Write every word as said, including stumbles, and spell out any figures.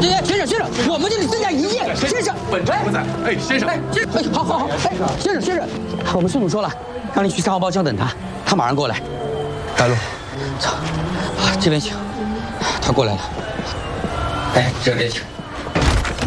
对对，先生先生，我们这里增加一夜，先生。 本城不在。哎，先生。 哎，哎，好好好，哎，先生先生，我们孙总说了，让你去三号包厢等他，他马上过来。 带路。 走，这边请。他过来了。哎，这边请。